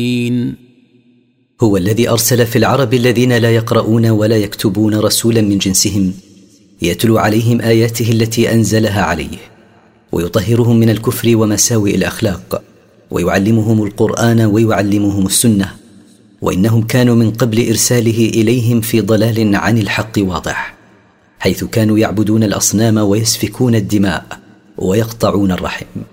هو الذي أرسل في العرب الذين لا يقرؤون ولا يكتبون رسولا من جنسهم يتلو عليهم آياته التي أنزلها عليه، ويطهرهم من الكفر ومساوئ الأخلاق، ويعلمهم القرآن ويعلمهم السنة، وإنهم كانوا من قبل إرساله إليهم في ضلال عن الحق واضح، حيث كانوا يعبدون الأصنام ويسفكون الدماء ويقطعون الرحم.